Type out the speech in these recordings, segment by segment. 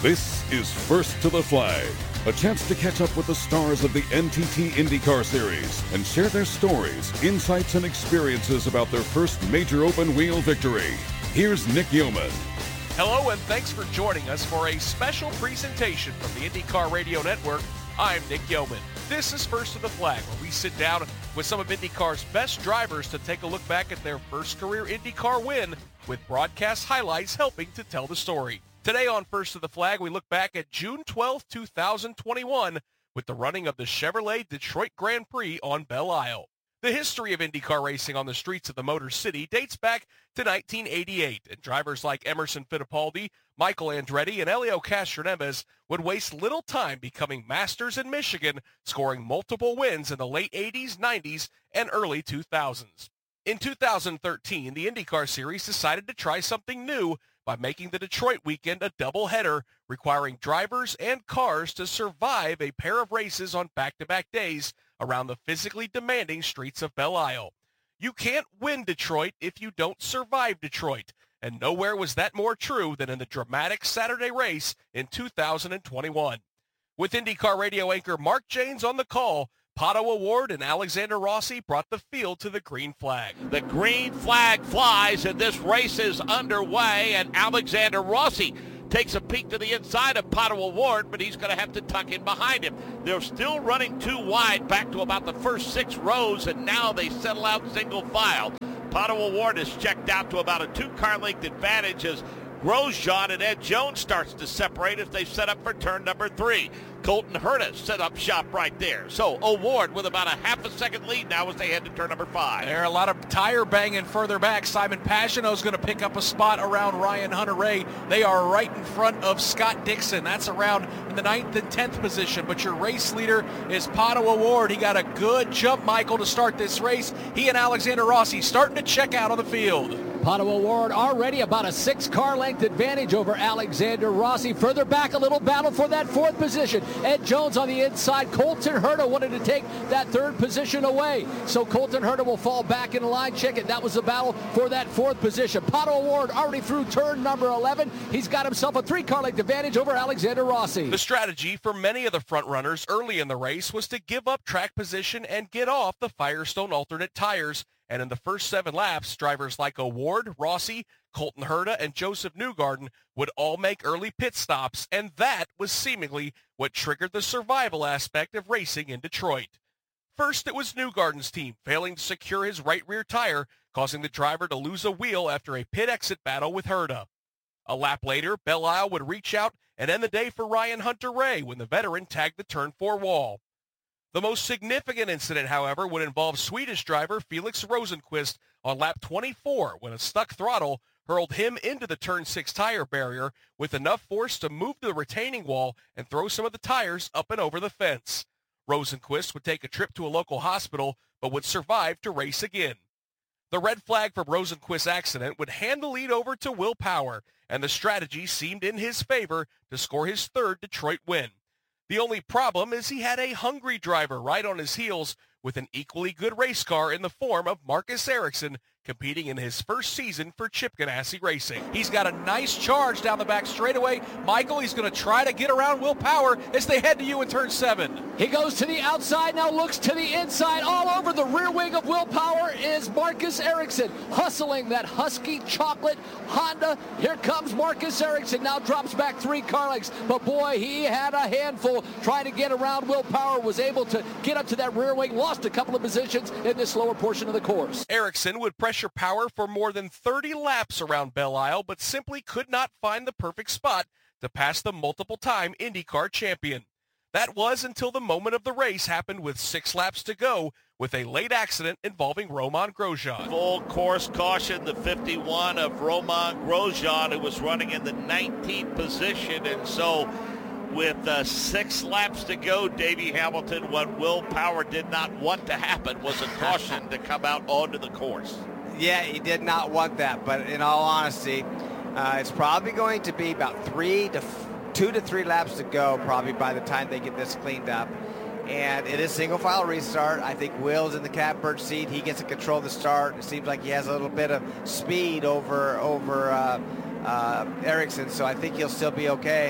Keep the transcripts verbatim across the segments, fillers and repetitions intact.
This is First to the Flag, a chance to catch up with the stars of the N T T IndyCar Series and share their stories, insights, and experiences about their first major open-wheel victory. Here's Nick Yeoman. Hello, and thanks for joining us for a special presentation from the IndyCar Radio Network. I'm Nick Yeoman. This is First to the Flag, where we sit down with some of IndyCar's best drivers to take a look back at their first career IndyCar win, with broadcast highlights helping to tell the story. Today on First to the Flag, we look back at June twelfth, two thousand twenty-one, with the running of the Chevrolet Detroit Grand Prix on Belle Isle. The history of IndyCar racing on the streets of the Motor City dates back to nineteen eighty-eight, and drivers like Emerson Fittipaldi, Michael Andretti, and Helio Castroneves would waste little time becoming masters in Michigan, scoring multiple wins in the late eighties, nineties, and early two thousands. In two thousand thirteen, the IndyCar Series decided to try something new by making the Detroit weekend a doubleheader, requiring drivers and cars to survive a pair of races on back-to-back days around the physically demanding streets of Belle Isle. You can't win Detroit if you don't survive Detroit, and nowhere was that more true than in the dramatic Saturday race in two thousand twenty-one. With IndyCar radio anchor Mark Jaynes on the call, Pato O'Ward and Alexander Rossi brought the field to the green flag. The green flag flies, and this race is underway, and Alexander Rossi takes a peek to the inside of Pato O'Ward, but he's going to have to tuck in behind him. They're still running too wide back to about the first six rows, and now they settle out single file. Pato O'Ward is checked out to about a two-car length advantage as Grosjean and Ed Jones starts to separate as they set up for turn number three. Colton Herta set up shop right there. So O'Ward with about a half a second lead now as they head to turn number five. There are a lot of tire banging further back. Simon Pagenaud's going to pick up a spot around Ryan Hunter-Reay. They are right in front of Scott Dixon. That's around in the ninth and tenth position. But your race leader is Pato O'Ward. He got a good jump, Michael, to start this race. He and Alexander Rossi starting to check out on the field. Pato O'Ward already about a six-car length advantage over Alexander Rossi. Further back, a little battle for that fourth position. Ed Jones on the inside. Colton Herta wanted to take that third position away. So Colton Herta will fall back in line. Check it. That was the battle for that fourth position. Pato O'Ward already through turn number eleven. He's got himself a three-car length advantage over Alexander Rossi. The strategy for many of the front runners early in the race was to give up track position and get off the Firestone alternate tires. And in the first seven laps, drivers like O'Ward, Rossi, Colton Herta, and Joseph Newgarden would all make early pit stops, and that was seemingly what triggered the survival aspect of racing in Detroit. First, it was Newgarden's team failing to secure his right rear tire, causing the driver to lose a wheel after a pit exit battle with Herta. A lap later, Belle Isle would reach out and end the day for Ryan Hunter-Reay when the veteran tagged the turn four wall. The most significant incident, however, would involve Swedish driver Felix Rosenqvist on lap twenty-four when a stuck throttle hurled him into the turn six tire barrier with enough force to move to the retaining wall and throw some of the tires up and over the fence. Rosenqvist would take a trip to a local hospital but would survive to race again. The red flag from Rosenqvist's accident would hand the lead over to Will Power, and the strategy seemed in his favor to score his third Detroit win. The only problem is he had a hungry driver right on his heels with an equally good race car in the form of Marcus Ericsson competing in his first season for Chip Ganassi Racing. He's got a nice charge down the back straightaway. Michael, he's going to try to get around Will Power as they head to you in turn seven. He goes to the outside, now looks to the inside. All over the rear wing of Will Power is Marcus Ericsson, hustling that Husky chocolate Honda. Here comes Marcus Ericsson, now drops back three car lengths. But boy, he had a handful trying to get around Will Power, was able to get up to that rear wing, lost a couple of positions in this lower portion of the course. Ericsson would pressure Power for more than thirty laps around Belle Isle, but simply could not find the perfect spot to pass the multiple-time IndyCar champion. That was until the moment of the race happened with six laps to go with a late accident involving Romain Grosjean. Full course caution, the fifty-one of Romain Grosjean, who was running in the nineteenth position, and so with uh, six laps to go, Davey Hamilton, what Will Power did not want to happen was a caution to come out onto the course. Yeah, he did not want that, but in all honesty, uh, it's probably going to be about three to f- two to three laps to go probably by the time they get this cleaned up. And it is single file restart. I think Will's in the catbird seat. He gets to control the start. It seems like he has a little bit of speed over over uh, uh, Ericsson, so I think he'll still be okay. And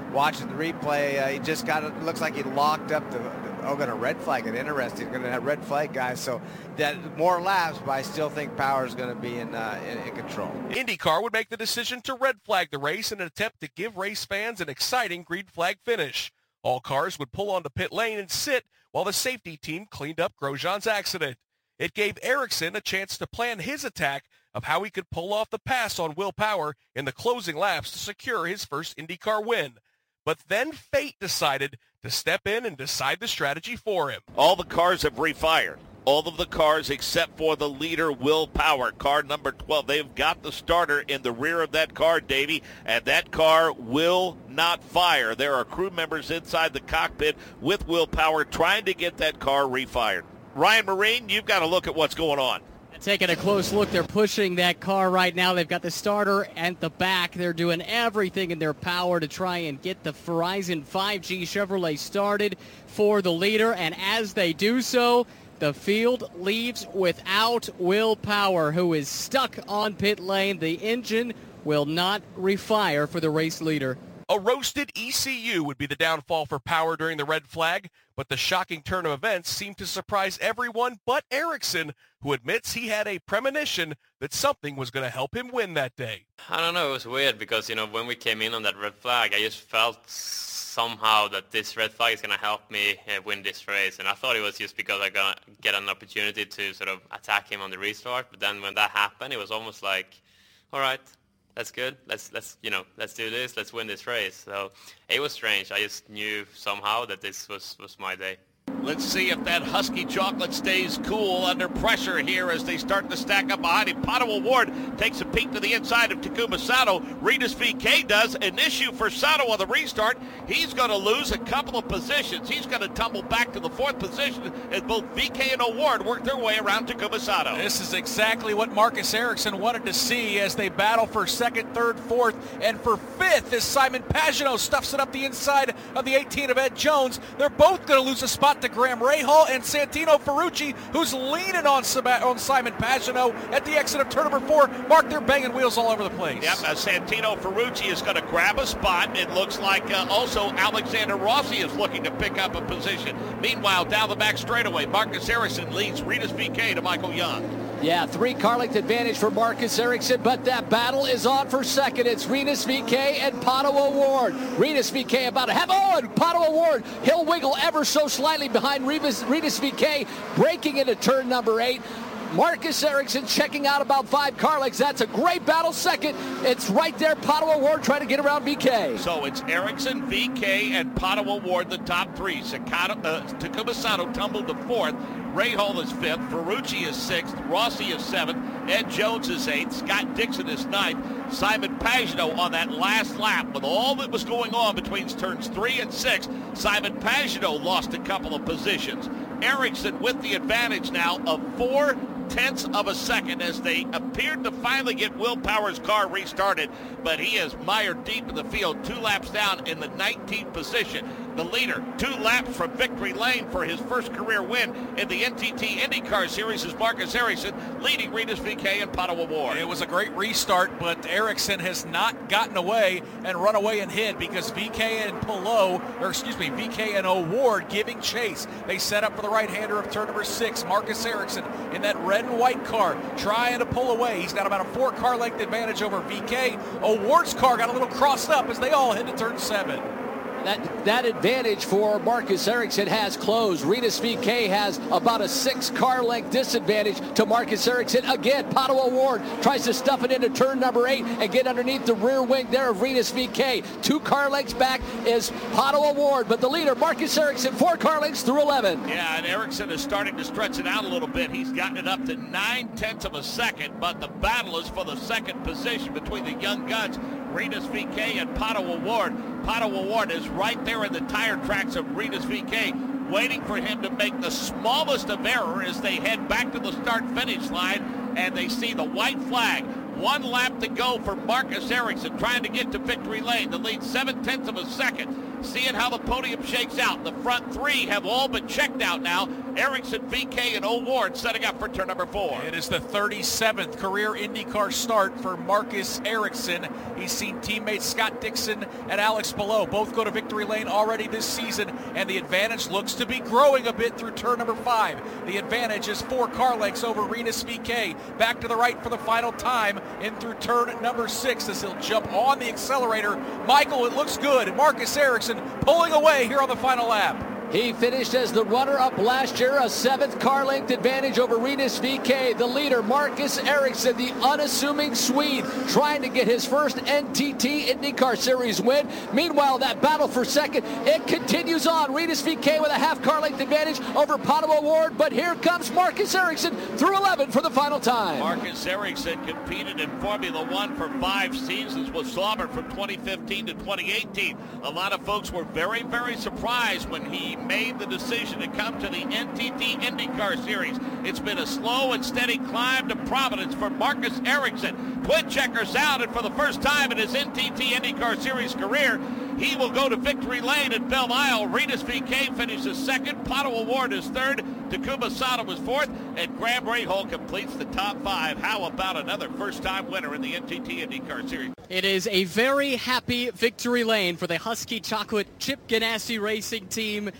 watching the replay, uh, he just got it looks like he locked up the, the oh, going to red flag it. Interesting. Going to have red flag guys. So that more laps, but I still think Power is going to be in, uh, in in control. IndyCar would make the decision to red flag the race in an attempt to give race fans an exciting green flag finish. All cars would pull onto pit lane and sit while the safety team cleaned up Grosjean's accident. It gave Ericsson a chance to plan his attack of how he could pull off the pass on Will Power in the closing laps to secure his first IndyCar win. But then fate decided to step in and decide the strategy for him. All the cars have refired. All of the cars except for the leader, Will Power, car number twelve. They've got the starter in the rear of that car, Davey, and that car will not fire. There are crew members inside the cockpit with Will Power trying to get that car refired. Ryan Marine, you've got to look at what's going on. Taking a close look, they're pushing that car right now. They've got the starter at the back. They're doing everything in their power to try and get the Verizon five G Chevrolet started for the leader. And as they do so, the field leaves without Will Power, who is stuck on pit lane. The engine will not refire for the race leader. A roasted E C U would be the downfall for Power during the red flag, but the shocking turn of events seemed to surprise everyone but Ericsson, who admits he had a premonition that something was going to help him win that day. I don't know, it was weird because, you know, when we came in on that red flag, I just felt somehow that this red flag is going to help me uh, win this race, and I thought it was just because I'm going to get an opportunity to sort of attack him on the restart, but then when that happened, it was almost like, all right, that's good. Let's let's you know let's do this. Let's win this race. So it was strange. I just knew somehow that this was was my day. Let's see if that Husky chocolate stays cool under pressure here as they start to stack up behind him. Pato O'Ward takes a peek to the inside of Takuma Sato. Rinus V K does. An issue for Sato on the restart. He's going to lose a couple of positions. He's going to tumble back to the fourth position as both V K and O'Ward work their way around Takuma Sato. This is exactly what Marcus Ericsson wanted to see as they battle for second, third, fourth, and for fifth as Simon Pagenaud stuffs it up the inside of the eighteen of Ed Jones. They're both going to lose a spot to Graham Rahal and Santino Ferrucci, who's leaning on, Sab- on Simon Pagenaud at the exit of turn number four. Mark, they're banging wheels all over the place. Yep, uh, Santino Ferrucci is going to grab a spot. It looks like uh, also Alexander Rossi is looking to pick up a position. Meanwhile, down the back straightaway, Marcus Ericsson leads Rinus V K to Michael Young. Yeah, three car length advantage for Marcus Ericsson, but that battle is on for second. It's Rinus V K and Pato O'Ward. Rinus V K about to have, oh, and Pato O'Ward, he'll wiggle ever so slightly behind Rinus, Rinus V K, breaking into turn number eight. Marcus Ericsson checking out about five car lengths. That's a great battle second. It's right there, Pato O'Ward trying to get around V K. So it's Ericsson, V K, and Pato O'Ward, the top three. Sakata, uh, Takuma Sato tumbled to fourth. Rahal is fifth. Ferrucci is sixth. Rossi is seventh. Ed Jones is eighth. Scott Dixon is ninth. Simon Pagenaud on that last lap with all that was going on between turns three and six. Simon Pagenaud lost a couple of positions. Ericsson with the advantage now of four tenths of a second as they appeared to finally get Will Power's car restarted, but he is mired deep in the field, two laps down in the nineteenth position. The leader, two laps from victory lane for his first career win in the N T T IndyCar Series is Marcus Ericsson, leading Rinus V K and Pato O'Ward. It was a great restart, but Ericsson has not gotten away and run away and hid because V K and Pillow, or excuse me, V K and O'Ward giving chase. They set up for the right-hander of turn number six, Marcus Ericsson, in that red and white car, trying to pull away. He's got about a four car length advantage over V K. O'Ward's car got a little crossed up as they all head to turn seven. That that advantage for Marcus Ericsson has closed. Rinus V K has about a six car length disadvantage to Marcus Ericsson. Again, Pato O'Ward tries to stuff it into turn number eight and get underneath the rear wing there of Rinus V K. Two car lengths back is Pato O'Ward, but the leader, Marcus Ericsson, four car lengths through eleven. Yeah, and Ericsson is starting to stretch it out a little bit. He's gotten it up to nine tenths of a second, but the battle is for the second position between the young guns, Rinus V K and Pato O'Ward. Pato O'Ward is right there in the tire tracks of Rinus V K, waiting for him to make the smallest of error as they head back to the start-finish line, and they see the white flag. One lap to go for Marcus Ericsson, trying to get to victory lane. The lead seven tenths of a second. seeing how the podium shakes out. The front three have all been checked out now. Ericsson, V K, and O'Ward setting up for turn number four. It is the thirty-seventh career IndyCar start for Marcus Ericsson. He's seen teammates Scott Dixon and Alex Palou both go to victory lane already this season, and the advantage looks to be growing a bit through turn number five. The advantage is four car lengths over Rinus V K. Back to the right for the final time in through turn number six as he'll jump on the accelerator. Michael, it looks good. Marcus Ericsson pulling away here on the final lap. He finished as the runner-up last year, a seventh car length advantage over Rinus V K. The leader, Marcus Ericsson, the unassuming Swede, trying to get his first N T T IndyCar Series win. Meanwhile, that battle for second, it continues on. Rinus V K with a half car length advantage over Pato O'Ward, but here comes Marcus Ericsson through eleven for the final time. Marcus Ericsson competed in Formula One for five seasons with Sauber from twenty fifteen to twenty eighteen. A lot of folks were very, very surprised when he made the decision to come to the N T T IndyCar Series. It's been a slow and steady climb to prominence for Marcus Ericsson. Twin checkers out, and for the first time in his N T T IndyCar Series career, he will go to victory lane at Belle Isle. Rinus V K finishes second, Pato O'Ward is third, Takuma Sato was fourth, and Graham Rahal completes the top five. How about another first-time winner in the N T T IndyCar Series? It is a very happy victory lane for the Husky Chocolate Chip Ganassi Racing Team.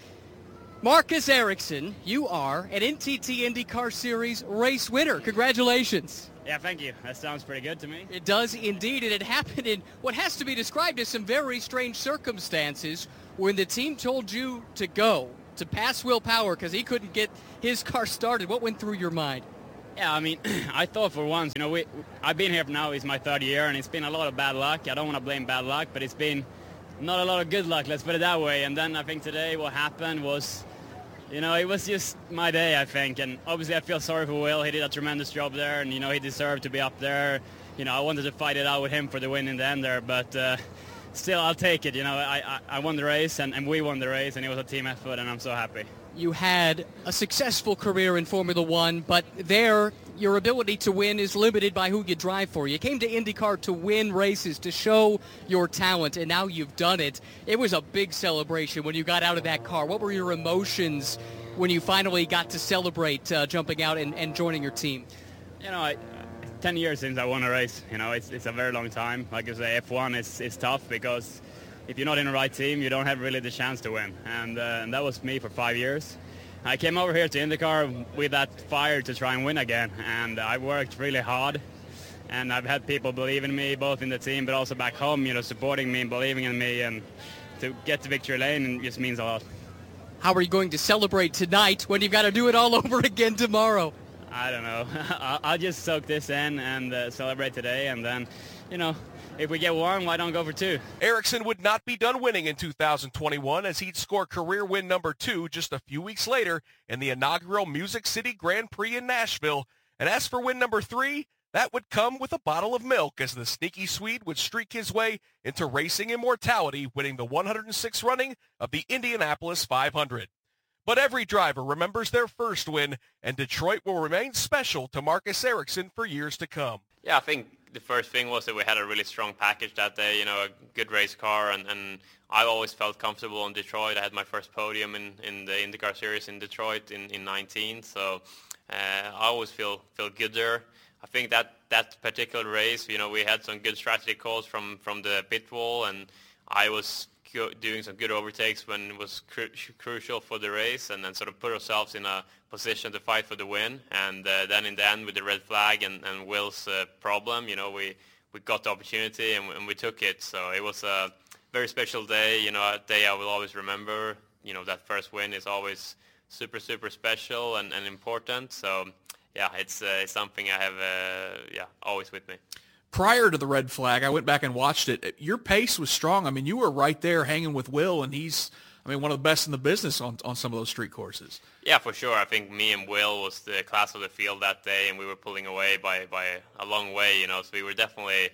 Marcus Ericsson, you are an N T T IndyCar Series race winner. Congratulations. Yeah, thank you. That sounds pretty good to me. It does indeed, and it happened in what has to be described as some very strange circumstances when the team told you to go, to pass Will Power because he couldn't get his car started. What went through your mind? Yeah, I mean, I thought for once, you know, we, I've been here now, it's my third year, and it's been a lot of bad luck. I don't want to blame bad luck, but it's been not a lot of good luck, let's put it that way. And then I think today what happened was, you know, it was just my day, I think, and obviously I feel sorry for Will. He did a tremendous job there, and, you know, he deserved to be up there. You know, I wanted to fight it out with him for the win in the end there, but uh, still, I'll take it. You know, I, I, I won the race, and, and we won the race, and it was a team effort, and I'm so happy. You had a successful career in Formula One, but there, your ability to win is limited by who you drive for. You came to IndyCar to win races, to show your talent, and now you've done it. It was a big celebration when you got out of that car. What were your emotions when you finally got to celebrate uh, jumping out and, and joining your team? You know, I, ten years since I won a race. You know, it's, it's a very long time. Like I say, F one is, is tough because if you're not in the right team, you don't have really the chance to win. And, uh, and that was me for five years. I came over here to IndyCar with that fire to try and win again. And I worked really hard. And I've had people believe in me, both in the team, but also back home, you know, supporting me and believing in me. And to get to victory lane just means a lot. How are you going to celebrate tonight when you've got to do it all over again tomorrow? I don't know. I'll just soak this in and uh, celebrate today, and then, you know, if we get one, why don't go for two? Ericsson would not be done winning in two thousand twenty-one as he'd score career win number two just a few weeks later in the inaugural Music City Grand Prix in Nashville. And as for win number three, that would come with a bottle of milk as the sneaky Swede would streak his way into racing immortality, winning the one hundred sixth running of the Indianapolis five hundred. But every driver remembers their first win, and Detroit will remain special to Marcus Ericsson for years to come. Yeah, I think the first thing was that we had a really strong package that day, you know, a good race car, and, and I always felt comfortable in Detroit. I had my first podium in, in the IndyCar Series in Detroit in, in nineteen, so uh, I always feel feel good there. I think that that particular race, you know, we had some good strategy calls from, from the pit wall, and I was doing some good overtakes when it was cru- crucial for the race, and then sort of put ourselves in a position to fight for the win. And uh, then in the end, with the red flag and, and Will's uh, problem, you know, we, we got the opportunity and, and we took it. So it was a very special day, you know, a day I will always remember. You know, that first win is always super, super special and, and important. So, yeah, it's, uh, it's something I have, uh, yeah, always with me. Prior to the red flag, I went back and watched it. Your pace was strong. I mean, you were right there hanging with Will, and he's, I mean, one of the best in the business on, on some of those street courses. Yeah, for sure. I think me and Will was the class of the field that day, and we were pulling away by, by a long way, you know, so we were definitely,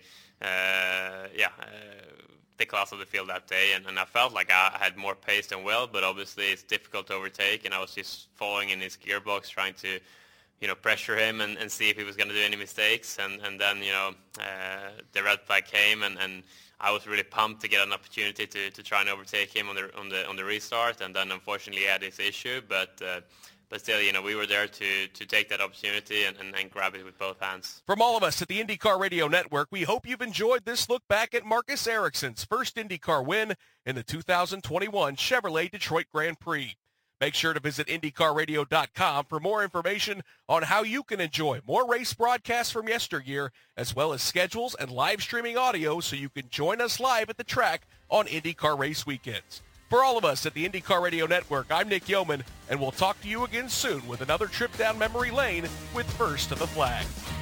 uh, yeah, uh, the class of the field that day, and, and I felt like I had more pace than Will, but obviously it's difficult to overtake, and I was just following in his gearbox, trying to, you know, pressure him and, and see if he was going to do any mistakes. And, and then, you know, uh, the red flag came, and, and I was really pumped to get an opportunity to, to try and overtake him on the on the on the restart, and then unfortunately he had this issue. But uh, but still, you know, we were there to to take that opportunity and, and, and grab it with both hands. From all of us at the IndyCar Radio Network, we hope you've enjoyed this look back at Marcus Ericsson's first IndyCar win in the two thousand twenty-one Chevrolet Detroit Grand Prix. Make sure to visit IndyCar Radio dot com for more information on how you can enjoy more race broadcasts from yesteryear, as well as schedules and live streaming audio so you can join us live at the track on IndyCar race weekends. For all of us at the IndyCar Radio Network, I'm Nick Yeoman, and we'll talk to you again soon with another trip down memory lane with First to the Flag.